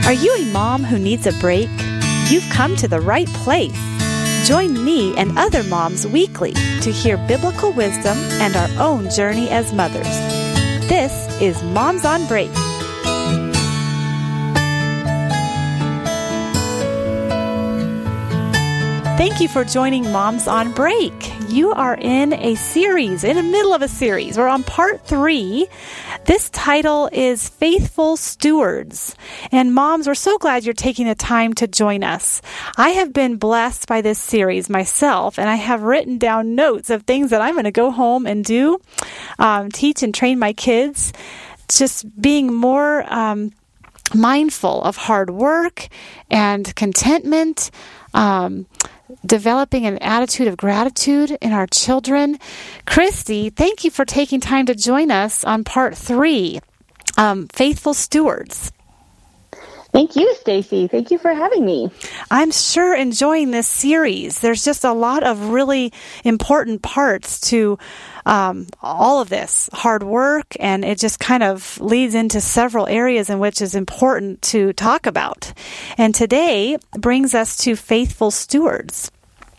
Are you a mom who needs a break? You've come to the right place. Join me and other moms weekly to hear biblical wisdom and our own journey as mothers. This is Moms on Break. Thank you for joining Moms on Break. You are in the middle of a series. We're on part 3. This title is Faithful Stewards. And moms, we're so glad you're taking the time to join us. I have been blessed by this series myself, and I have written down notes of things that I'm going to go home and do, teach and train my kids, just being more mindful of hard work and contentment, developing an attitude of gratitude in our children. Christy, thank you for taking time to join us on part 3, Faithful Stewards. Thank you, Stacy. Thank you for having me. I'm sure enjoying this series. There's just a lot of really important parts to all of this hard work, and it just kind of leads into several areas in which is important to talk about. And today brings us to faithful stewards.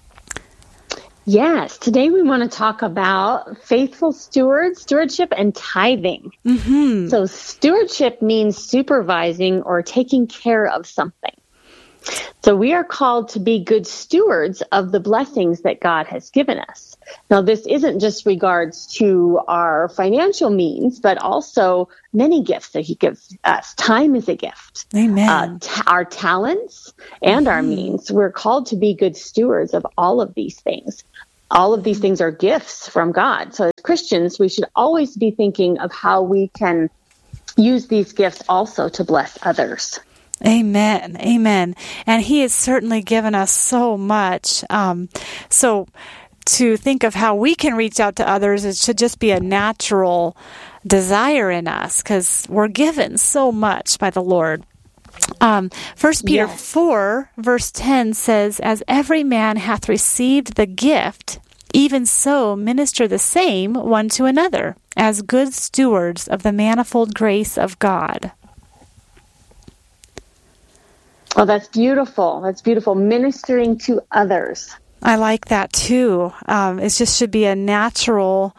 Yes, today we want to talk about faithful stewardship, and tithing. Mm-hmm. So stewardship means supervising or taking care of something. So we are called to be good stewards of the blessings that God has given us. Now, this isn't just regards to our financial means, but also many gifts that He gives us. Time is a gift. Amen. Our talents and our means. We're called to be good stewards of all of these things. All of these things are gifts from God. So as Christians, we should always be thinking of how we can use these gifts also to bless others. Amen. Amen. And He has certainly given us so much. So to think of how we can reach out to others, it should just be a natural desire in us because we're given so much by the Lord. 1 Peter 4, verse 10 says, "As every man hath received the gift, even so minister the same one to another, as good stewards of the manifold grace of God." Oh, that's beautiful. That's beautiful. Ministering to others. I like that too. It just should be a natural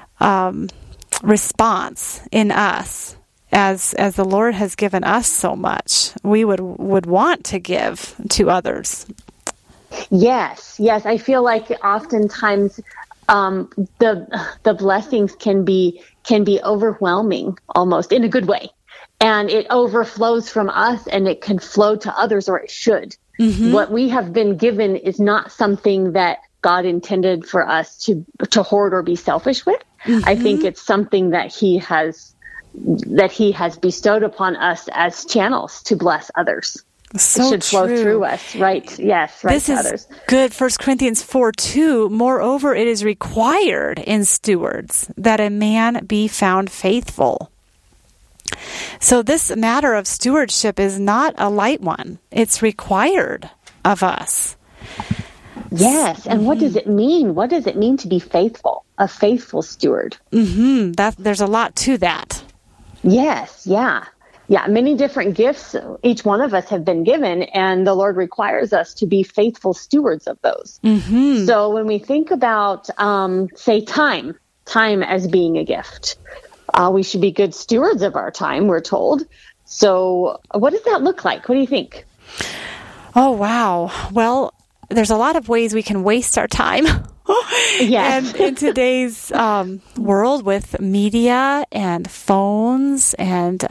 response in us. As the Lord has given us so much, we would want to give to others. Yes. I feel like oftentimes the blessings can be overwhelming, almost in a good way, and it overflows from us, and it can flow to others, or it should. Mm-hmm. What we have been given is not something that God intended for us to hoard or be selfish with. Mm-hmm. I think it's something that He has bestowed upon us as channels to bless others. So it should true. flow through us, right? Yes, right. This to is others. Good. 1 Corinthians 4:2. Moreover, it is required in stewards that a man be found faithful. So this matter of stewardship is not a light one. It's required of us. Yes, and what does it mean? What does it mean to be faithful? A faithful steward. Mm-hmm. There's a lot to that. Yes, yeah. Many different gifts each one of us have been given, and the Lord requires us to be faithful stewards of those. Mm-hmm. So when we think about, say, time as being a gift, we should be good stewards of our time, we're told. So what does that look like? What do you think? Oh, wow. Well, there's a lot of ways we can waste our time. Yes. And in today's world with media and phones and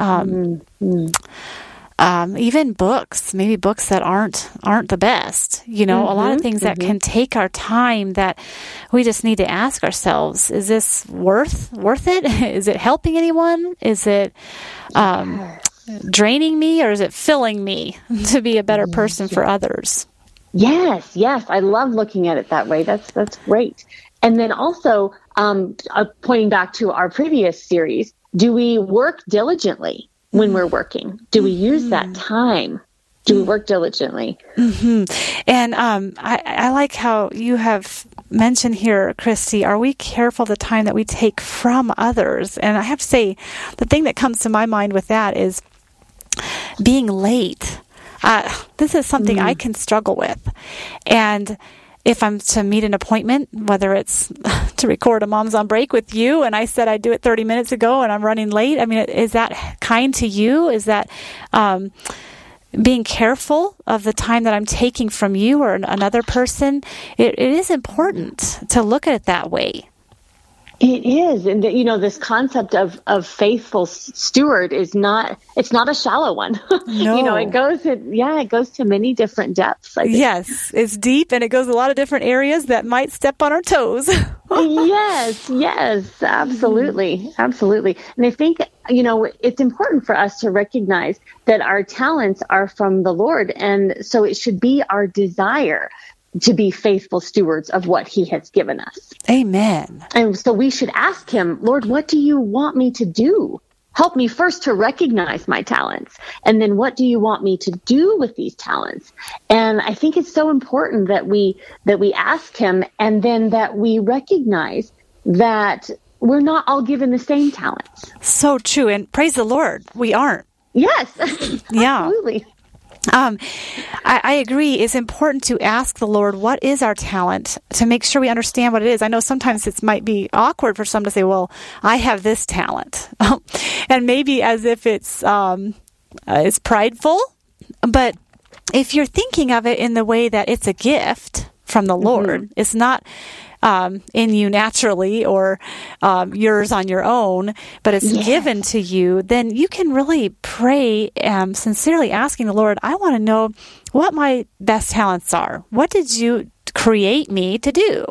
even books, maybe books that aren't the best, a lot of things that can take our time that we just need to ask ourselves, is this worth it? Is it helping anyone? Is it draining me, or is it filling me to be a better person for others? Yes. I love looking at it that way. That's great. And then also, pointing back to our previous series, do we work diligently when we're working? Do we use that time? Do we work diligently? Mm-hmm. And I like how you have mentioned here, Christy, are we careful the time that we take from others? And I have to say, the thing that comes to my mind with that is being late this is something I can struggle with. And if I'm to meet an appointment, whether it's to record a Moms on Break with you, and I said I'd do it 30 minutes ago and I'm running late, I mean, is that kind to you? Is that being careful of the time that I'm taking from you or another person? It is important to look at it that way. It is. And, this concept of faithful steward it's not a shallow one. No. It goes to many different depths. I think. Yes, it's deep, and it goes a lot of different areas that might step on our toes. Yes, absolutely. Absolutely. And I think, it's important for us to recognize that our talents are from the Lord. And so it should be our desire to be faithful stewards of what he has given us. Amen. And so we should ask him, Lord, what do you want me to do? Help me first to recognize my talents. And then what do you want me to do with these talents? And I think it's so important that we ask him, and then that we recognize that we're not all given the same talents. So true. And praise the Lord, we aren't. Yes. Yeah. Absolutely. I agree. It's important to ask the Lord, what is our talent, to make sure we understand what it is. I know sometimes it might be awkward for some to say, well, I have this talent. And maybe as if it's prideful. But if you're thinking of it in the way that it's a gift from the Lord, it's not in you naturally or yours on your own, but it's given to you, then you can really pray sincerely asking the Lord, I want to know what my best talents are. What did you create me to do?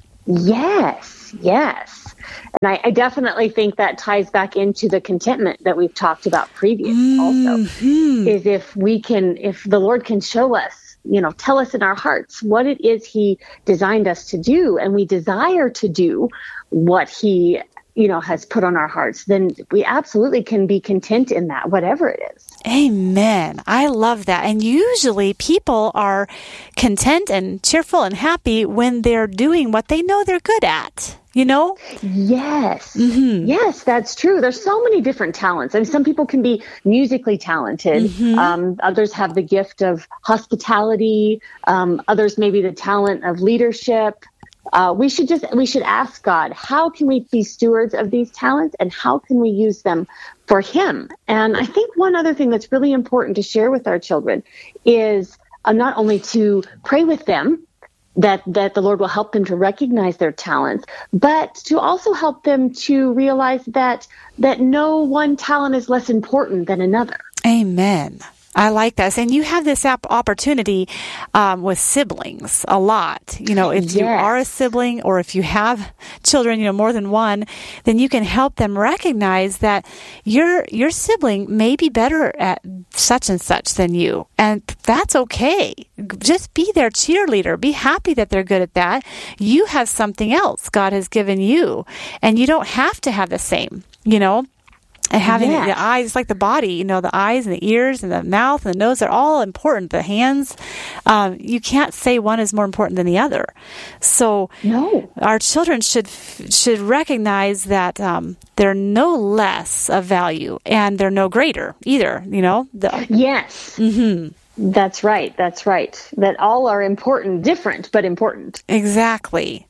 Yes. And I definitely think that ties back into the contentment that we've talked about previously also, is if the Lord can show us, tell us in our hearts what it is he designed us to do, and we desire to do what he, has put on our hearts, then we absolutely can be content in that, whatever it is. Amen. I love that. And usually people are content and cheerful and happy when they're doing what they know they're good at. Yes. Yes, that's true. There's so many different talents. And some people can be musically talented. Others have the gift of hospitality. Others maybe the talent of leadership. We should ask God, how can we be stewards of these talents, and how can we use them for him? And I think one other thing that's really important to share with our children is not only to pray with them, that the Lord will help them to recognize their talents, but to also help them to realize that no one talent is less important than another. Amen. I like that. And you have this opportunity with siblings a lot. If you are a sibling, or if you have children, more than one, then you can help them recognize that your sibling may be better at such and such than you. And that's okay. Just be their cheerleader. Be happy that they're good at that. You have something else God has given you, and you don't have to have the same, And having the eyes, like the body, the eyes and the ears and the mouth and the nose are all important. The hands, you can't say one is more important than the other. So our children should recognize that they're no less of value, and they're no greater either, Yes. That's right. That all are important, different, but important. Exactly.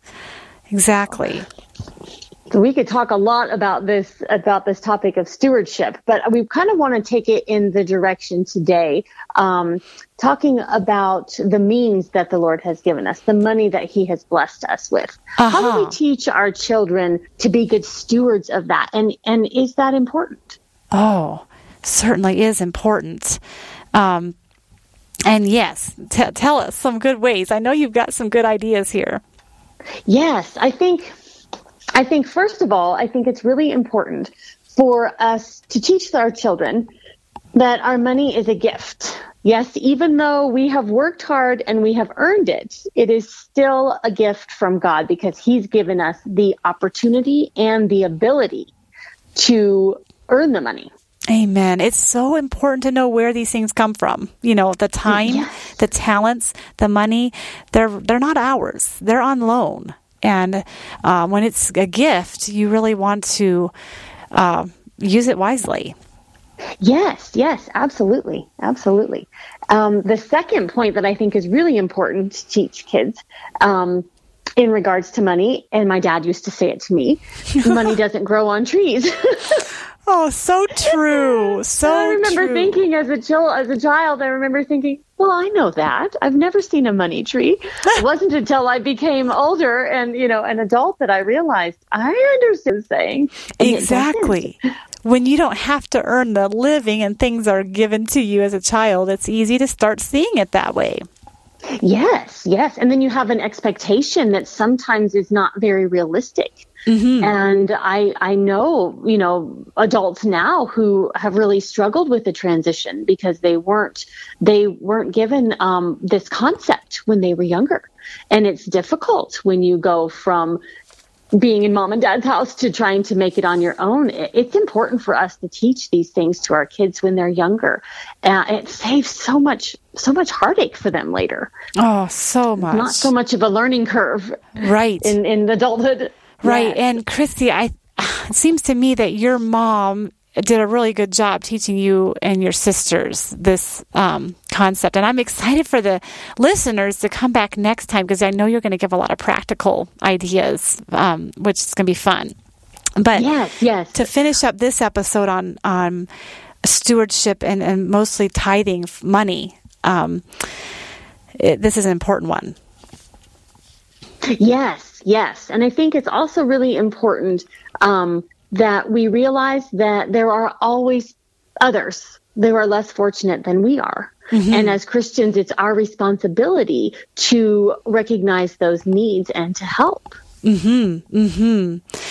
We could talk a lot about this topic of stewardship, but we kind of want to take it in the direction today, talking about the means that the Lord has given us, the money that he has blessed us with. How do we teach our children to be good stewards of that? And is that important? Oh, certainly is important. And yes, tell us some good ways. I know you've got some good ideas here. Yes, I think first of all, it's really important for us to teach our children that our money is a gift. Yes, even though we have worked hard and we have earned it, it is still a gift from God, because he's given us the opportunity and the ability to earn the money. Amen. It's so important to know where these things come from. The time, the talents, the money, they're not ours. They're on loan. And when it's a gift, you really want to use it wisely. Yes, absolutely. Absolutely. The second point that I think is really important to teach kids in regards to money, and my dad used to say it to me, money doesn't grow on trees. Oh, so true. So I remember true. thinking as a child, I remember thinking, well, I know that. I've never seen a money tree. It wasn't until I became older and, an adult that I realized I understood saying. Exactly. When you don't have to earn the living and things are given to you as a child, it's easy to start seeing it that way. Yes. And then you have an expectation that sometimes is not very realistic. Mm-hmm. And I know, adults now who have really struggled with the transition because they weren't given this concept when they were younger. And it's difficult when you go from being in mom and dad's house to trying to make it on your own. It's important for us to teach these things to our kids when they're younger. It saves so much heartache for them later. Oh, so much. Not so much of a learning curve. Right. In adulthood. Right. Yes. And Christy, it seems to me that your mom did a really good job teaching you and your sisters this concept. And I'm excited for the listeners to come back next time because I know you're going to give a lot of practical ideas, which is going to be fun. But yes. To finish up this episode on stewardship and mostly tithing money, this is an important one. Yes. And I think it's also really important that we realize that there are always others that are less fortunate than we are. Mm-hmm. And as Christians, it's our responsibility to recognize those needs and to help. Mm-hmm. Mm-hmm.